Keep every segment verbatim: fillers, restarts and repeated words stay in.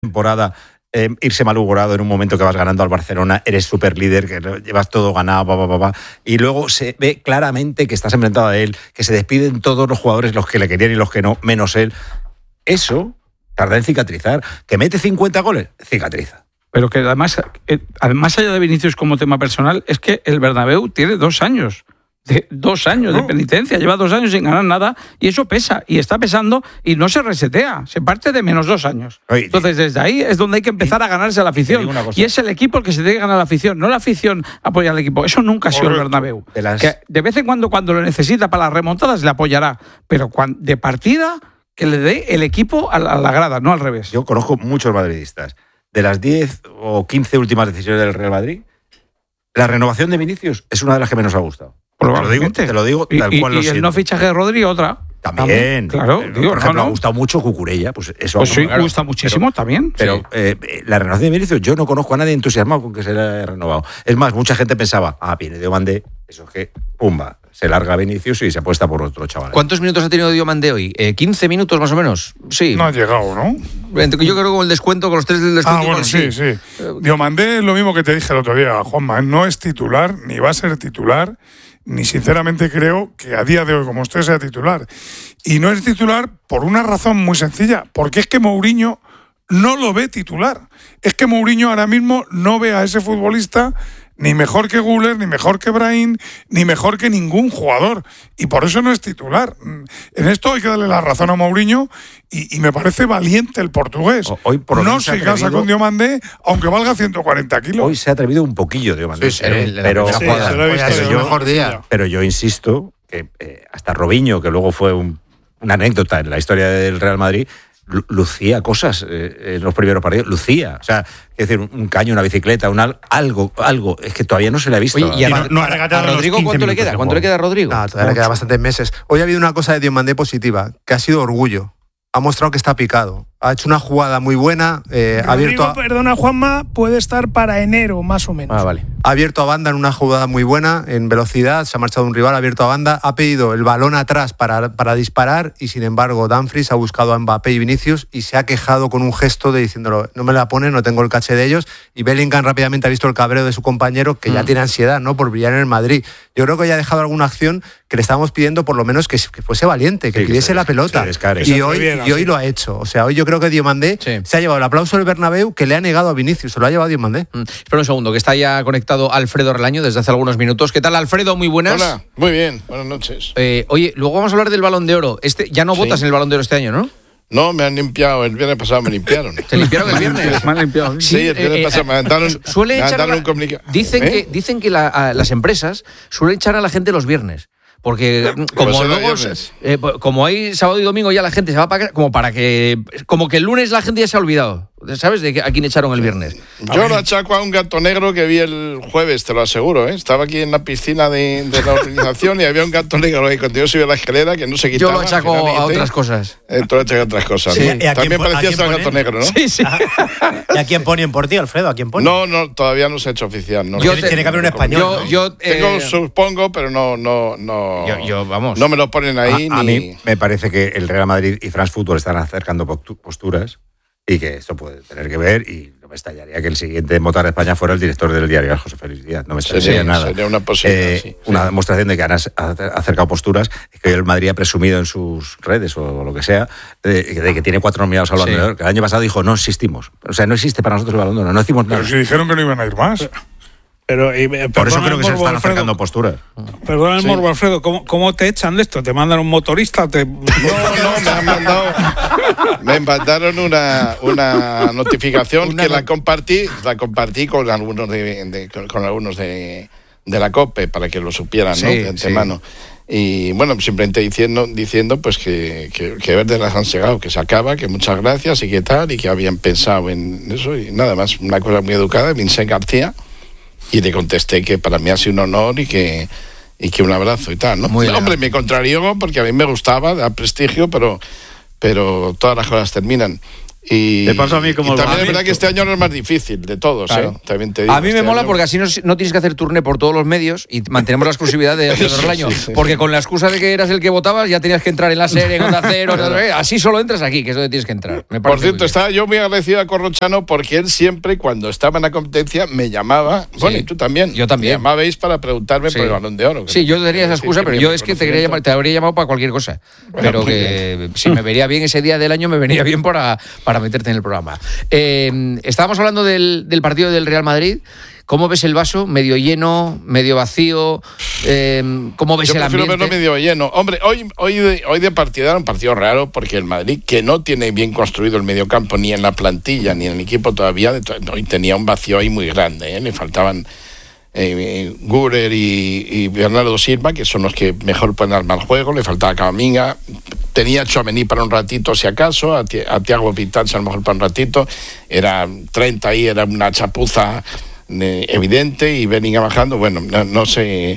temporada eh, irse malhumorado en un momento que vas ganando al Barcelona, eres súper líder, que llevas todo ganado, pa, pa, pa, pa, y luego se ve claramente que estás enfrentado a él, que se despiden todos los jugadores, los que le querían y los que no, menos él. Eso tarda en cicatrizar. Que mete cincuenta goles, cicatriza. Pero que además, eh, más allá de Vinicius como tema personal, es que el Bernabéu tiene dos años. De dos años de penitencia, lleva dos años sin ganar nada y eso pesa, y está pesando y no se resetea, se parte de menos dos años. Entonces desde ahí es donde hay que empezar a ganarse a la afición, y es el equipo el que se tiene que ganar a la afición, no la afición apoya al equipo. Eso nunca ha sido el Bernabéu. De, las... que de vez en cuando, cuando lo necesita para las remontadas, le apoyará, pero cuando, de partida, que le dé el equipo a la, a la grada, no al revés. Yo conozco muchos madridistas. De las diez o quince últimas decisiones del Real Madrid, la renovación de Vinicius es una de las que menos ha gustado. Te lo digo, te lo digo tal y, cual y, lo y siento. el no fichaje de Rodri, otra. También. Claro. Pero, digo, por ejemplo, no, no. me ha gustado mucho Cucurella. Pues eso pues sí, claro, gusta muchísimo pero, también. Pero sí. eh, la renovación de Vinicius, yo no conozco a nadie entusiasmado con que se le haya renovado. Es más, mucha gente pensaba, ah, viene Diomandé, eso es que, pumba, se larga Vinicius y se apuesta por otro chaval. ¿Cuántos minutos ha tenido Diomandé hoy? Eh, ¿quince minutos más o menos? Sí. No ha llegado, ¿no? Yo creo que con el descuento, con los tres del descuento. Ah, bueno, sí, sí. sí. Diomandé es lo mismo que te dije el otro día, Juanma. No es titular, ni va a ser titular, ni sinceramente creo que a día de hoy, como usted, sea titular. Y no es titular por una razón muy sencilla, porque es que Mourinho no lo ve titular. Es que Mourinho ahora mismo no ve a ese futbolista ni mejor que Güler, ni mejor que Brahim, ni mejor que ningún jugador. Y por eso no es titular. En esto hay que darle la razón a Mourinho y, y me parece valiente el portugués. Hoy por no se casa con Diomandé, aunque valga ciento cuarenta kilos. Hoy se ha atrevido un poquillo Diomandé. Sí, sí, el, pero, sí, pero, se lo he visto el yo, mejor día. Pero yo insisto que eh, hasta Robinho, que luego fue un, una anécdota en la historia del Real Madrid, lucía cosas eh, en los primeros partidos, lucía, o sea, es decir, un caño, una bicicleta, un al, algo, algo, es que todavía no se le ha visto. Oye, y a, no, no, a, a Rodrigo cuánto le queda, cuánto le queda a Rodrigo. No, todavía le queda bastantes meses. Hoy ha habido una cosa de Diomandé positiva, que ha sido orgullo. Ha mostrado que está picado. Ha hecho una jugada muy buena. Eh, Rodrigo, abierto a... perdona, Juanma, puede estar para enero, más o menos. Ah, vale. Ha abierto a banda en una jugada muy buena, en velocidad, se ha marchado un rival, ha abierto a banda, ha pedido el balón atrás para, para disparar y, sin embargo, Dumfries ha buscado a Mbappé y Vinicius y se ha quejado con un gesto de diciéndolo, no me la ponen, no tengo el caché de ellos, y Bellingham rápidamente ha visto el cabreo de su compañero, que mm. ya tiene ansiedad, ¿no?, por brillar en el Madrid. Yo creo que ya ha dejado alguna acción que le estábamos pidiendo, por lo menos que, que fuese valiente, que sí, pidiese que se, la pelota. Y hoy, bien, y hoy lo ha hecho. O sea, hoy yo creo que Diomandé sí. se ha llevado el aplauso del Bernabéu que le ha negado a Vinicius, se lo ha llevado Diomandé. Mm. Espera un segundo, que está ya conectado Alfredo Relaño desde hace algunos minutos. ¿Qué tal, Alfredo? Muy buenas. Hola, muy bien, buenas noches. Eh, oye, luego vamos a hablar del Balón de Oro. Este, ya no sí. votas en el Balón de Oro este año, ¿no? No, me han limpiado, el viernes pasado me limpiaron. ¿Te limpiaron el viernes? Me han limpiado. Sí, sí el viernes eh, pasado me mandaron, suele me mandaron la, un comunicado. Dicen ¿Eh? que, dicen que la, a, las empresas suelen echar a la gente los viernes. Porque como pues luego eh, como hay sábado y domingo ya la gente se va a pagar, como para que como que el lunes la gente ya se ha olvidado, ¿sabes? De a quién echaron el viernes. Yo lo achaco a un gato negro que vi el jueves, te lo aseguro, ¿eh? Estaba aquí en la piscina de, de la organización y había un gato negro ahí cuando yo subí a la escalera que no se quitaba. Yo lo achaco a otras cosas. Eh, tú lo achacas a otras cosas. Sí. ¿No? También parecía ser gato negro, ¿no? Sí, sí. ¿Y a quién ponen por ti, Alfredo? ¿A quién ponen? No, no, todavía no se ha hecho oficial. No, yo no, te, tiene que haber un español. Yo, ¿no? yo eh, tengo, supongo, pero no, no, no. Yo, yo vamos. No me lo ponen ahí. A, ni... a mí me parece que el Real Madrid y France Football están acercando posturas y que esto puede tener que ver, y no me estallaría que el siguiente en votar a España fuera el director del diario, José Félix Díaz. No me estallaría sería, nada. Sería una posibilidad, eh, sí, una sí. demostración de que han acercado posturas, es que el Madrid ha presumido en sus redes o lo que sea, de, de que tiene cuatro nominados al Balón de Oro. Que el año pasado dijo, no existimos. O sea, no existe para nosotros el Balón de Oro, no decimos nada. Pero si dijeron que no iban a ir más. Pero, eh, Por eso creo que se están Alfredo, acercando posturas. Perdona el sí. morbo, Alfredo, ¿cómo, ¿cómo te echan de esto? ¿Te mandan un motorista? Te... No, no, me han mandado, me mandaron una, una notificación una... que la compartí, la compartí con algunos de, de con, con algunos de, de la COPE para que lo supieran, sí, ¿no? De antemano. Sí. Y bueno, simplemente diciendo, diciendo pues que, que, que Verde las han llegado, que se acaba, que muchas gracias y que tal, y que habían pensado en eso y nada más, una cosa muy educada, Vincent García, y le contesté que para mí ha sido un honor y que, y que un abrazo y tal, ¿no? Muy no, hombre, me contrarió porque a mí me gustaba, da prestigio, pero, pero todas las cosas terminan. Y, Te pasa a mí como y también el es verdad que este año no es más difícil de todos, Claro. ¿eh? También te digo, A mí me este mola año- porque así no, no tienes que hacer turné por todos los medios y mantenemos la exclusividad de hacer el año. Sí, sí. Porque con la excusa de que eras el que votabas, ya tenías que entrar en la serie, en Onda Cero, así solo entras aquí, que es donde tienes que entrar. Me Por parece cierto, muy bien. estaba yo muy agradecido a Corrochano porque él siempre, cuando estaba en la competencia, me llamaba. Bueno, y tú también. Yo también. Me llamabais para preguntarme Sí. por el Balón de Oro. Sí, yo tenía esa Sí, excusa, sí, pero bien, yo es que te, quería llamar, te habría llamado para cualquier cosa. Pero muy que si me vería bien ese día del año, me venía bien para, para meterte en el programa. Eh, estábamos hablando del, del partido del Real Madrid. ¿Cómo ves el vaso? ¿Medio lleno? ¿Medio vacío? Eh, ¿Cómo ves Yo el prefiero ambiente? verlo medio lleno. Hombre, hoy, hoy, de, hoy de partido era un partido raro porque el Madrid, que no tiene bien construido el mediocampo ni en la plantilla ni en el equipo todavía, de to- hoy tenía un vacío ahí muy grande. ¿eh? Le faltaban eh, Gurer y, y Bernardo Silva, que son los que mejor pueden armar el juego. Le faltaba Camavinga. Tenía Tchouaméni para un ratito, si acaso. A, Ti- a Thiago Vitans a lo mejor para un ratito. Era treinta ahí, era una chapuza eh, evidente y Bellingham bajando. Bueno, no, no sé.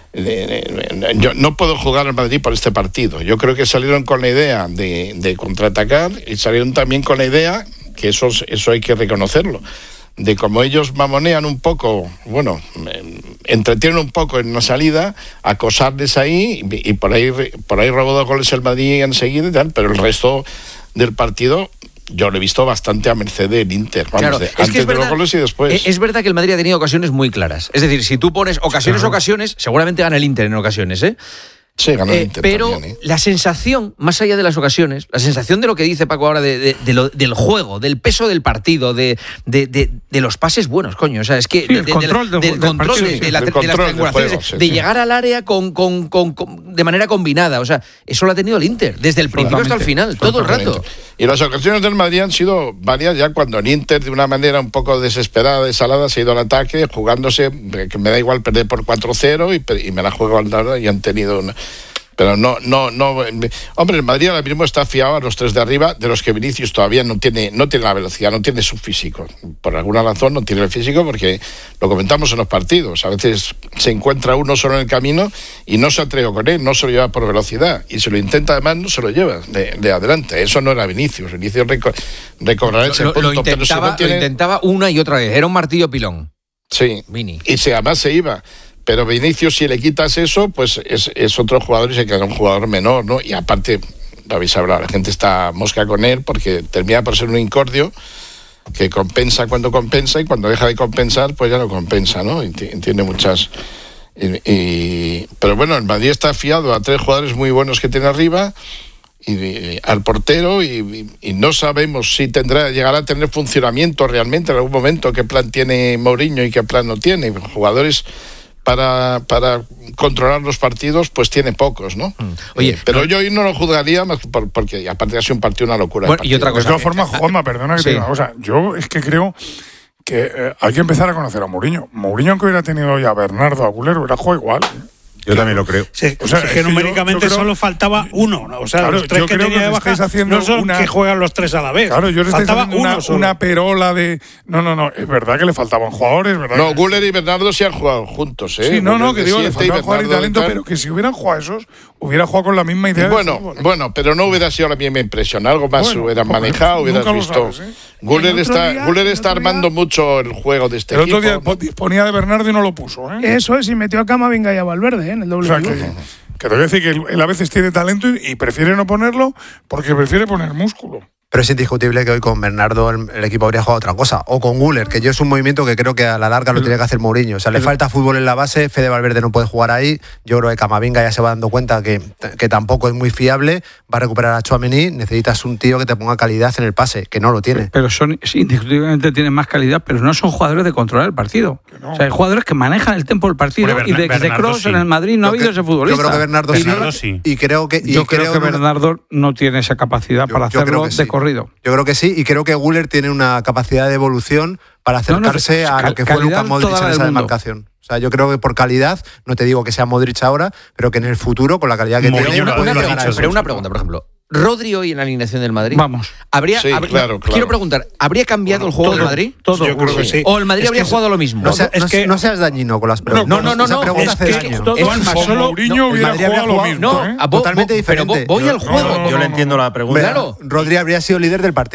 Eh, yo no puedo jugar al Madrid por este partido. Yo creo que salieron con la idea de, de contraatacar y salieron también con la idea, que eso, eso hay que reconocerlo, de como ellos mamonean un poco, bueno, eh, entretienen un poco en la salida, acosarles ahí y, y por ahí por ahí robó dos goles el Madrid enseguida y tal, pero el resto del partido yo lo he visto bastante a merced del Inter, vamos, Claro, de- es que antes es de verdad, los goles y después. Es, es verdad que el Madrid ha tenido ocasiones muy claras. Es decir, si tú pones ocasiones, Claro. ocasiones, seguramente gana el Inter en ocasiones, ¿eh? Sí, ganó el Eh, Inter pero también, ¿eh? la sensación, más allá de las ocasiones, la sensación de lo que dice Paco ahora de, de- de lo- del juego, del peso del partido, de, de, de- de los pases buenos, coño. O sea, es que Sí, de- el de- control del, del- del del control, partido, de, sí. de la- El de las control del triangulaciones, juego, sí, de sí. llegar al área con, con- con- con- de manera combinada. O sea, eso lo ha tenido el Inter, desde el principio hasta el final, todo el rato. Y las ocasiones del Madrid han sido varias ya cuando el Inter de una manera un poco desesperada, desalada, se ha ido al ataque, jugándose, que me da igual perder por cuatro cero y, pe- y me la juego al lado y han tenido una... Pero no, no, no. Hombre, el Madrid ahora mismo está fiado a los tres de arriba, de los que Vinicius todavía no tiene, no tiene la velocidad, no tiene su físico. Por alguna razón no tiene el físico porque lo comentamos en los partidos. A veces se encuentra uno solo en el camino y no se atreve con él, no se lo lleva por velocidad. Y si lo intenta además no se lo lleva de, de adelante. Eso no era Vinicius. Vinicius reco- recobrará ese Lo, punto. lo pero si intentaba, no tiene- lo intentaba una y otra vez. Era un martillo pilón. Sí. Vini. Y si además se iba. Pero Vinicius, si le quitas eso, pues es, es otro jugador y se queda un jugador menor, ¿no? Y aparte, lo habéis hablado, la gente está mosca con él porque termina por ser un incordio que compensa cuando compensa y cuando deja de compensar, pues ya no compensa, ¿no? Y t- tiene muchas... Y, y- pero bueno, el Madrid está fiado a tres jugadores muy buenos que tiene arriba y, y al portero y, y- y no sabemos si tendrá llegará a tener funcionamiento realmente en algún momento, qué plan tiene Mourinho y qué plan no tiene. Jugadores para, para controlar los partidos, pues tiene pocos, ¿no? Oye, Eh, pero no- yo hoy no lo juzgaría más por- porque aparte ha sido un partido una locura. Bueno, el y otra partido. De cosa. todas formas, Juanma, perdona que Sí. te diga una cosa. Yo es que creo que eh, hay que empezar a conocer a Mourinho. Mourinho, aunque hubiera tenido ya a Bernardo, a Guler, hubiera jugado igual. Yo también lo creo. Sí, O sea, es es que que yo- numéricamente yo creo- solo faltaba uno, ¿no? O sea, Claro, los tres yo que creo tenía que de le baja estáis haciendo no son una- que juegan los tres a la vez. Claro, yo le estoy faltaba haciendo una, uno solo. una perola de. No, no, no. Es verdad que le faltaban jugadores, ¿verdad? No, que- Guller y Bernardo sí han jugado juntos, ¿eh? Sí, no, no, Guller que de digo, le siete y faltaba jugador y Bernardo de talento, tal. pero que si hubieran jugado esos, hubiera jugado con la misma idea. de Bueno, fútbol. bueno, pero no hubiera sido la misma impresión. Algo más Bueno, hubieran joder, manejado, hubieras nunca lo visto. sabes, ¿eh? Guller El otro está, día- Guller el está otro día- armando mucho el juego de este El otro equipo. día disponía de Bernardo y no lo puso, ¿eh? Eso es, y metió a Camavinga y a Valverde, ¿eh? En el O doble sea, pivote. que, que te voy a decir que él, él a veces tiene talento y, y prefiere no ponerlo porque prefiere poner músculo. Pero es indiscutible que hoy con Bernardo el, el equipo habría jugado otra cosa. O con Guller, que yo es un movimiento que creo que a la larga lo tiene que hacer Mourinho. O sea, le falta fútbol en la base, Fede Valverde no puede jugar ahí. Yo creo que Camavinga ya se va dando cuenta que, que tampoco es muy fiable. Va a recuperar a Tchouaméni. Necesitas un tío que te ponga calidad en el pase, que no lo tiene. Pero son, sí, indiscutiblemente tienen más calidad, pero no son jugadores de controlar el partido. no. O sea, hay jugadores que manejan el tempo del partido Hombre, y de, Berna- de Bernardo Kroos sí. en el Madrid no ha Yo habido que- ese futbolista. Yo creo que Bernardo, sí. Bernardo sí. Y creo que. Y Yo creo que que- Bernardo no tiene esa capacidad Yo- para yo creo hacerlo que sí. de corrido. Yo creo que sí, y creo que Guller tiene una capacidad de evolución para No, no, acercarse a cal- lo que fue calidad Luka Modric toda la en del esa mundo. demarcación. O sea, yo creo que por calidad, no te digo que sea Modric ahora, pero que en el futuro, con la calidad que Mourinho tiene, lo- puede Una lo ha llegar a pregunta, dicho, eso. pero una pregunta, por ejemplo. Rodri hoy en la alineación del Madrid. Vamos. ¿Habría, Sí, habría- claro, claro. Quiero preguntar, ¿habría cambiado el juego todo, del Madrid? todo. Yo creo que sí. ¿O el Madrid Es habría que jugado lo mismo? No, sea- es no- que- no seas dañino con las preguntas. No, no, no, Esa no, pregunta es hace que daño. todo- Juanma, Con solo- Mourinho no, hubiera el Madrid habría jugado lo jugado- mismo, No, ¿eh? a vo- Totalmente vo- diferente. Pero vo- voy Yo- al no, juego. no, no, Yo le entiendo la pregunta. Claro. Rodri habría sido líder del partido.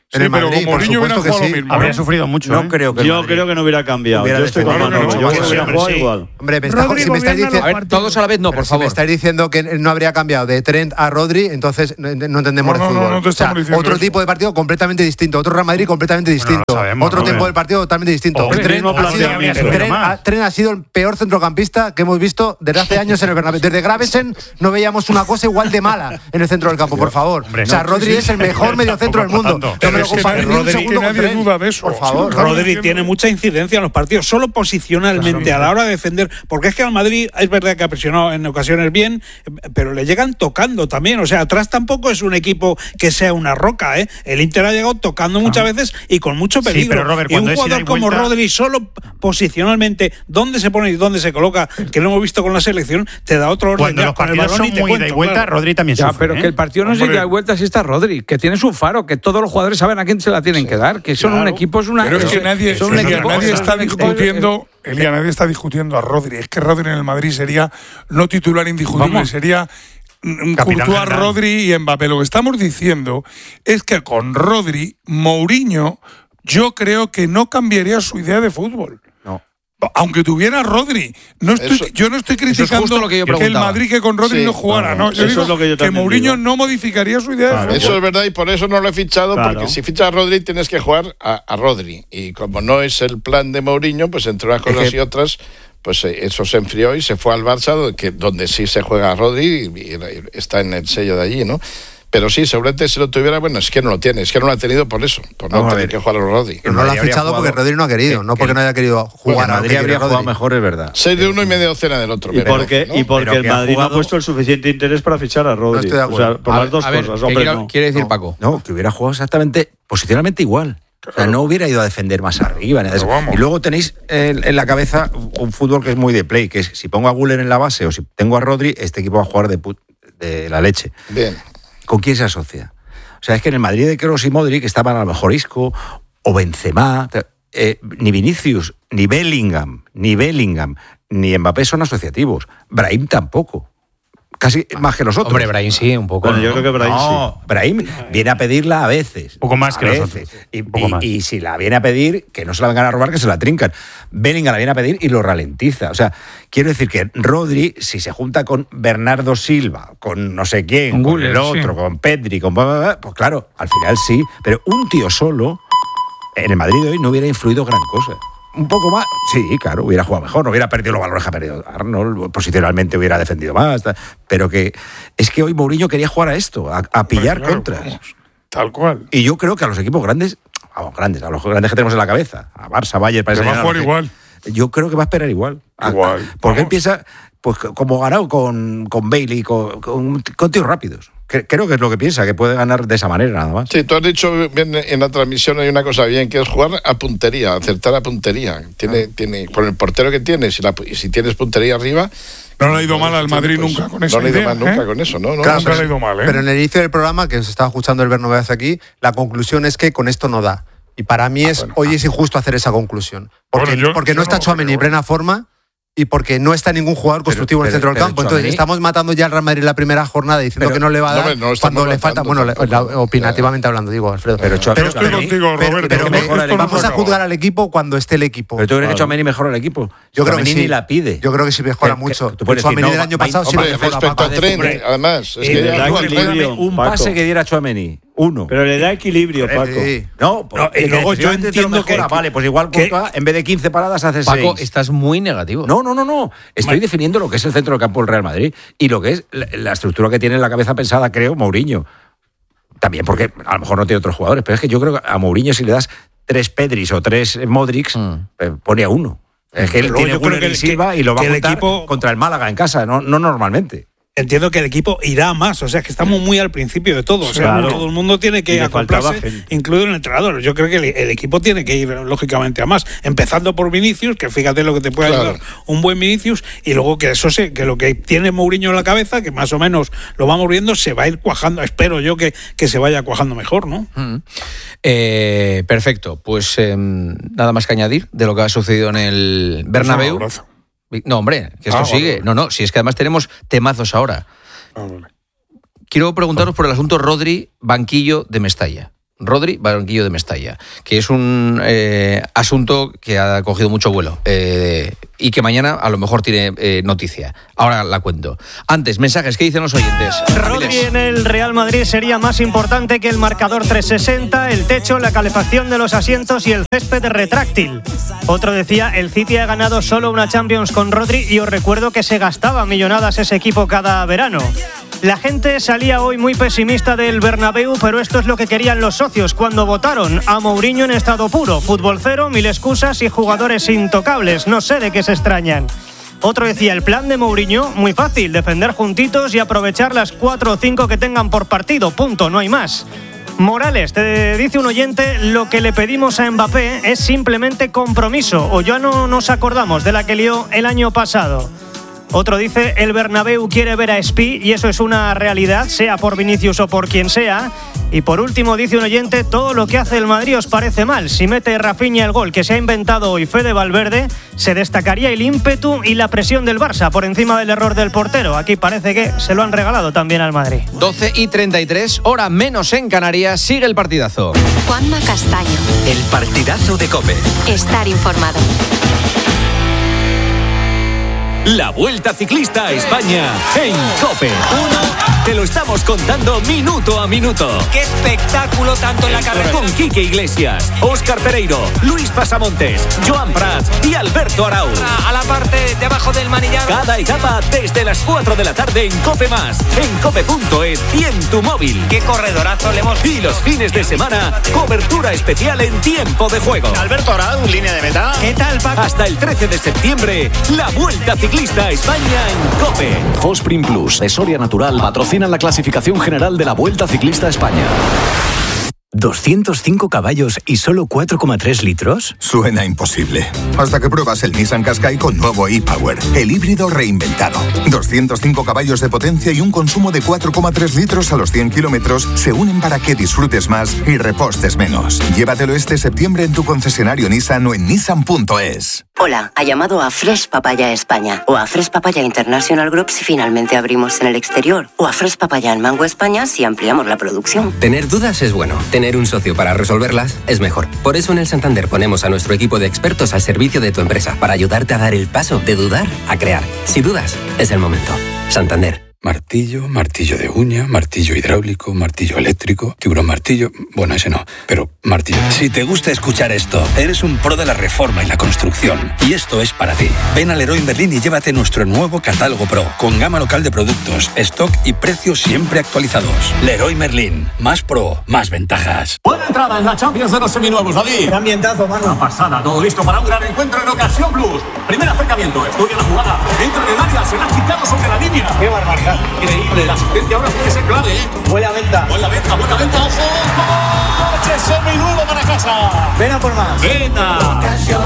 En el Madrid, por supuesto que sí. Habría sufrido mucho. No ¿eh? creo que el Yo Madrid creo que no hubiera cambiado. hubiera Yo estoy con defendido Manolo. mucho Yo más. creo que hubiera Hombre, jugado sí. igual. Hombre, me está- Rodri si me estáis gobierna diciendo, los A ver, todos a la vez no, pero por si me favor. estáis diciendo que no habría cambiado de Trent a Rodri, entonces no, no entendemos No, de no, no, fútbol. no te O sea, estamos diciendo otro eso. tipo de partido completamente distinto, otro Real Madrid completamente distinto, lo sabemos, otro ¿no? tiempo del partido totalmente distinto. Hombre, Trent, mismo ha sido, planteamiento. Trent Más. ha- Trent ha sido el peor centrocampista que hemos visto desde hace años en el Bernabéu. Desde Gravesen no veíamos una cosa igual de mala en el centro del campo, por favor. Hombre, o sea, no, Rodri sí, es sí. el mejor mediocentro del mundo. Tampoco No Pero me lo es que comparéis ni un Rodri, segundo que con nadie Trent. duda de eso. Por Sí, favor. lo estamos Rodri diciendo. tiene mucha incidencia en los partidos, solo posicionalmente a la hora de defender, porque es que al Madrid es verdad que ha presionado en ocasiones bien, pero le llegan tocando también, o sea, atrás tampoco es un equipo que sea una roca, ¿eh? El Inter ha llegado tocando muchas veces y con mucho Sí, peligro. pero Robert, y un cuando es ida jugador y como vuelta- Rodri solo posicionalmente, dónde se pone y dónde se coloca, que lo hemos visto con la selección, te da otro orden. Cuando ya, los con el partidos balón son ni te muy ida y cuento, vuelta, claro. Rodri también Ya, sufre. pero ¿eh? que el partido no es Hombre. ida y vuelta si está Rodri, que tiene su faro, que todos los jugadores saben a quién se la tienen que dar, que son un Claro. equipo, es una. Pero es que nadie, son un Elia, equipo- nadie son está un equipo- discutiendo, Elia, nadie está discutiendo a Rodri. Es que Rodri en el Madrid sería no titular indiscutible, Vamos. sería mm, Capitán Courtois, general. Rodri y Mbappé. Lo que estamos diciendo es que con Rodri, Mourinho, yo creo que no cambiaría su idea de fútbol. No. Aunque tuviera Rodri. No estoy, Eso- yo no estoy es justo criticando lo que yo que el preguntaba. Madrid que con Rodri Sí, no jugara. claro. No, yo Eso digo es lo que yo que también Mourinho digo. no modificaría su idea Claro. de Eso fútbol. es verdad y por eso no lo he fichado, Claro. porque si fichas a Rodri tienes que jugar a, a Rodri. Y como no es el plan de Mourinho, pues entre unas cosas que- y otras, pues eh, eso se enfrió y se fue al Barça, donde, que, donde sí se juega a Rodri y, y está en el sello de allí, ¿no? Pero sí, seguramente si lo tuviera, bueno, es que no lo tiene, es que no lo ha tenido por eso, por no Vamos a tener ver. que jugar a Rodri. Pero no lo ha Madrid habría fichado porque jugado- Rodri no ha querido, que- no porque que- no haya querido Bueno, jugar el a lo Madrid que habría quiere jugado Rodri. mejor, es verdad. Seis de uno y media docena del otro. Y pero, porque, ¿no? y porque Pero el que ha Madrid no ha jugado- puesto el suficiente interés para fichar a Rodri. estoy de o sea, acuerdo. por A las ver, dos a ver, cosas, ¿qué hombre, quiere, no. quiere decir No. Paco? No, que hubiera jugado exactamente, posicionalmente igual. O sea, no hubiera ido a defender más arriba. ni nada de Pero eso. vamos. Y luego tenéis en, en la cabeza un fútbol que es muy de play, que es si pongo a Güler en la base o si tengo a Rodri, este equipo va a jugar de, put- de la leche. Bien. ¿Con quién se asocia? O sea, es que en el Madrid de Kroos y Modric estaban a lo mejor Isco o Benzema, eh, ni Vinicius, ni Bellingham, ni Bellingham, ni Mbappé son asociativos. Brahim tampoco. Casi más que nosotros. Hombre, Brahim sí, un poco. Bueno, yo ¿no? creo que Brahim No, Brahim viene a pedirla a veces. Un poco más a que veces. nosotros. Y, Un poco y- más. y si la viene a pedir, que no se la vengan a robar, que se la trincan. Bellingham la viene a pedir y lo ralentiza. O sea, quiero decir que Rodri, si se junta con Bernardo Silva, con no sé quién, Con con, Güler, el otro, sí. con Pedri, con... bla, bla, bla, pues claro, al final sí. Pero un tío solo, en el Madrid de hoy, no hubiera influido gran cosa. Un poco más, sí, claro, hubiera jugado mejor, no hubiera perdido los valores que ha perdido Arnold, posicionalmente hubiera defendido más, tal, pero que es que hoy Mourinho quería jugar a esto, a, a pillar Claro, contras. vamos, tal cual. Y yo creo que a los equipos grandes, vamos, grandes, a los grandes que tenemos en la cabeza, a Barça, Bayern, para Te va a jugar igual. Yo creo que va a esperar igual. A- Igual, Porque él vamos. piensa, pues como ganado con, con Bailey, con, con, con tíos rápidos. Que- Creo que es lo que piensa, que puede ganar de esa manera nada más. Sí, tú has dicho bien en la transmisión, hay una cosa bien, que es jugar a puntería, acertar a puntería. Tiene, tiene, con el portero que tienes, si, la- y si tienes puntería arriba... No le ha ido mal al pues, Madrid pues, nunca con esa No le ha ido idea, mal nunca ¿eh? con eso, ¿no? no Claro, nunca pero, le ha ido mal, ¿eh? pero en el inicio del programa, que se estaba escuchando el Bernabéu hace aquí, la conclusión es que con esto no da. Y para mí es, hoy es injusto hacer esa conclusión. Porque, Bueno, yo- porque no yo está no, Tchouaméni en pero plena forma y porque no está ningún jugador constructivo en el pero- centro del pero campo. Entonces Tchouaméni- estamos matando ya al Real Madrid en la primera jornada diciendo Pero- que no le va a No, dar hombre, no estamos cuando le falta, matando bueno, la- tampoco. la- opinativamente hablando, digo, Alfredo. Pero Tchouaméni- Yo estoy contigo, pero- Roberto. pero que me- mejora el vamos equipo. a juzgar al equipo cuando esté el equipo. Pero tú crees que Tchouaméni mejora el equipo. Yo creo que Tchouaméni sí. ni la pide. Yo creo que sí mejora Que- que mucho. tú puedes Tchouaméni decir, del no, año va- pasado sí Hombre, mejora, respecto Paco. a Tren, Hombre, además, es eh, que le da igual, equilibrio. Un Paco. pase que diera Tchouaméni, uno. Pero le da equilibrio, Paco. Sí. No, pues, No, y que luego yo defensivamente te lo entiendo que- mejora, vale, pues igual que- Courtois, en vez de quince paradas hace Paco, seis. estás muy negativo. No, no, no, no. Estoy Vale. definiendo lo que es el centro del campo del Real Madrid y lo que es la, la estructura que tiene en la cabeza pensada, creo, Mourinho. También porque a lo mejor no tiene otros jugadores, pero es que yo creo que a Mourinho si le das tres Pedris o tres Modrics, Mm. eh, pone a uno. Es que él Luego tiene yo creo Güler que y el- Silva que- y lo va a que el juntar equipo- contra el Málaga en casa, no, no normalmente. Entiendo que el equipo irá a más, o sea, que estamos muy al principio de todo. O sea, Claro. todo el mundo tiene Y que le faltaba acoplarse, gente. incluido el entrenador. Yo creo que el, el equipo tiene que ir, lógicamente, a más. Empezando por Vinicius, que fíjate lo que te puede Claro. ayudar un buen Vinicius, y luego que eso sé, que lo que tiene Mourinho en la cabeza, que más o menos lo vamos viendo, se va a ir cuajando. Espero yo que, que se vaya cuajando mejor, ¿no? Mm. Eh, perfecto, pues eh, nada más que añadir de lo que ha sucedido en el Bernabéu. Un abrazo. No, hombre, que esto Ah, vale, sigue. vale. No, no, si es que además tenemos temazos ahora. Ah, vale. Quiero preguntaros por el asunto Rodri, banquillo de Mestalla. Rodri, banquillo de Mestalla, que es un eh, asunto que ha cogido mucho vuelo eh, y que mañana a lo mejor tiene eh, noticia. Ahora la cuento. Antes, mensajes, ¿qué dicen los oyentes? Rodri en el Real Madrid sería más importante que el marcador trescientos sesenta, el techo, la calefacción de los asientos y el césped retráctil. Otro decía, el City ha ganado solo una Champions con Rodri y os recuerdo que se gastaba millonadas ese equipo cada verano. La gente salía hoy muy pesimista del Bernabéu, pero esto es lo que querían los socios cuando votaron a Mourinho en estado puro. Fútbol cero, mil excusas y jugadores intocables. No sé de qué se extrañan. Otro decía, el plan de Mourinho, muy fácil, defender juntitos y aprovechar las cuatro o cinco que tengan por partido. Punto, no hay más. Morales, te dice un oyente, lo que le pedimos a Mbappé es simplemente compromiso, o ya no nos acordamos de la que lió el año pasado. Otro dice, el Bernabéu quiere ver a Espi y eso es una realidad, sea por Vinicius o por quien sea. Y por último dice un oyente, todo lo que hace el Madrid os parece mal. Si mete Rafinha el gol que se ha inventado hoy Fede Valverde, se destacaría el ímpetu y la presión del Barça por encima del error del portero. Aquí parece que se lo han regalado también al Madrid. doce y treinta y tres, hora menos en Canarias, sigue el partidazo. Juanma Castaño. El partidazo de COPE. Estar informado. La Vuelta Ciclista a España en COPE. Uno, te lo estamos contando minuto a minuto. ¡Qué espectáculo tanto en la carrera! Con Quique Iglesias, Óscar Pereiro, Luis Pasamontes, Joan Prats y Alberto Arau. A la parte de abajo del manillar. Cada etapa desde las cuatro de la tarde en COPE Más, en cope punto es y en tu móvil. ¡Qué corredorazo le hemos... Y los fines de semana, cobertura especial en tiempo de juego. Alberto Arau, línea de meta. ¿Qué tal, Paco? Hasta el trece de septiembre, la Vuelta Ciclista a España en COPE. Fosprin Plus de Soria Natural patrocina la clasificación general de la Vuelta Ciclista a España. ¿doscientos cinco caballos y solo cuatro coma tres litros? Suena imposible. Hasta que pruebas el Nissan Qashqai con nuevo e-Power, el híbrido reinventado. doscientos cinco caballos de potencia y un consumo de cuatro coma tres litros a los cien kilómetros se unen para que disfrutes más y repostes menos. Llévatelo este septiembre en tu concesionario Nissan o en nissan punto es. Hola, ha llamado a Fresh Papaya España o a Fresh Papaya International Group si finalmente abrimos en el exterior o a Fresh Papaya en Mango España si ampliamos la producción. Tener dudas es bueno, tener un socio para resolverlas es mejor. Por eso en el Santander ponemos a nuestro equipo de expertos al servicio de tu empresa para ayudarte a dar el paso de dudar a crear. Si dudas, es el momento. Santander. Martillo, martillo de uña, martillo hidráulico, martillo eléctrico, tiburón martillo... Bueno, ese no, pero martillo... Si te gusta escuchar esto, eres un pro de la reforma y la construcción. Y esto es para ti. Ven a Leroy Merlin y llévate nuestro nuevo catálogo Pro, con gama local de productos, stock y precios siempre actualizados. Leroy Merlin. Más pro, más ventajas. Buena entrada en la Champions de los seminuevos, David. Qué ambientazo, mano. Una pasada, todo listo para un gran encuentro en Ocasión Plus. Primer acercamiento, estudia la jugada. Dentro del área, se la ha quitado sobre la línea. Qué barbaridad. Increíble, la asistencia ahora puede ser clave, ¿eh? Buena venta. Buena venta, buena venta, ojo. ¡Coche seminuevo para casa! Ven a por más. Venta.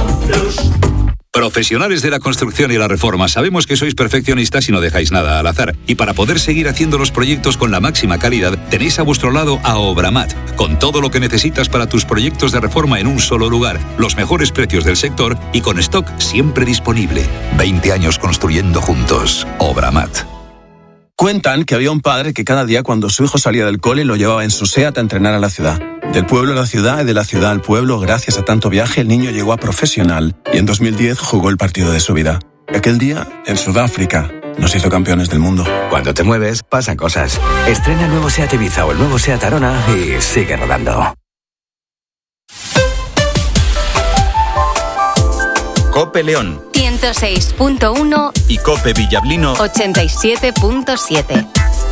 Profesionales de la construcción y la reforma, sabemos que sois perfeccionistas y no dejáis nada al azar. Y para poder seguir haciendo los proyectos con la máxima calidad, tenéis a vuestro lado a Obramat, con todo lo que necesitas para tus proyectos de reforma en un solo lugar, los mejores precios del sector y con stock siempre disponible. veinte años construyendo juntos. Obramat. Cuentan que había un padre que cada día cuando su hijo salía del cole lo llevaba en su SEAT a entrenar a la ciudad. Del pueblo a la ciudad y de la ciudad al pueblo, gracias a tanto viaje, el niño llegó a profesional y en dos mil diez jugó el partido de su vida. Aquel día, en Sudáfrica, nos hizo campeones del mundo. Cuando te mueves, pasan cosas. Estrena el nuevo SEAT Ibiza o el nuevo SEAT Arona y sigue rodando. COPE León ciento seis punto uno y COPE Villablino ochenta y siete punto siete.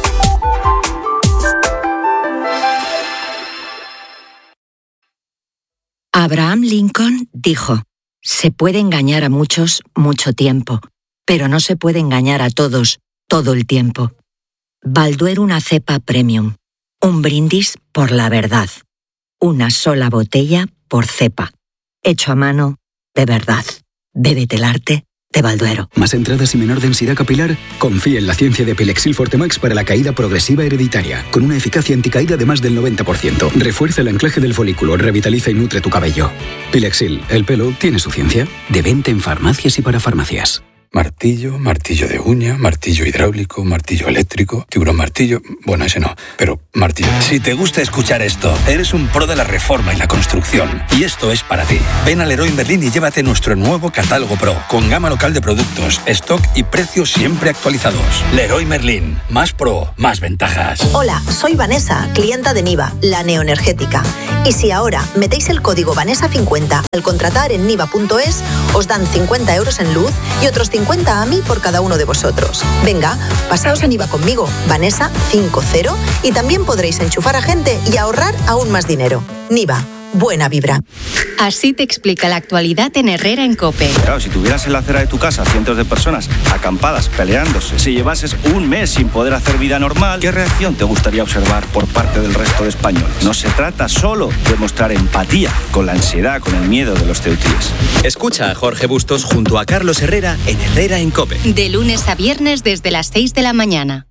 Abraham Lincoln dijo: se puede engañar a muchos mucho tiempo, pero no se puede engañar a todos todo el tiempo. Balduero una cepa premium. Un brindis por la verdad. Una sola botella por cepa. Hecho a mano de verdad. Bébete el arte de Balduero. ¿Más entradas y menor densidad capilar? Confía en la ciencia de Pilexil Fortemax para la caída progresiva hereditaria, con una eficacia anticaída de más del noventa por ciento. Refuerza el anclaje del folículo, revitaliza y nutre tu cabello. Pilexil, el pelo tiene su ciencia. De venta en farmacias y para farmacias. Martillo, martillo de uña, martillo hidráulico, martillo eléctrico, tiburón martillo... Bueno, ese no, pero martillo... Si te gusta escuchar esto, eres un pro de la reforma y la construcción. Y esto es para ti. Ven al Leroy Merlin y llévate nuestro nuevo catálogo Pro, con gama local de productos, stock y precios siempre actualizados. Leroy Merlin. Más pro, más ventajas. Hola, soy Vanessa, clienta de Niva, la neoenergética. Y si ahora metéis el código Vanessa cincuenta al contratar en niva punto es, os dan cincuenta euros en luz y otros cincuenta a mí por cada uno de vosotros. Venga, pasaos a Niva conmigo, Vanessa cincuenta, y también podréis enchufar a gente y ahorrar aún más dinero. Niva. Buena vibra. Así te explica la actualidad en Herrera en COPE. Claro, si tuvieras en la acera de tu casa cientos de personas acampadas, peleándose, si llevases un mes sin poder hacer vida normal, ¿qué reacción te gustaría observar por parte del resto de españoles? No se trata solo de mostrar empatía con la ansiedad, con el miedo de los ceutíes. Escucha a Jorge Bustos junto a Carlos Herrera en Herrera en COPE. De lunes a viernes desde las seis de la mañana.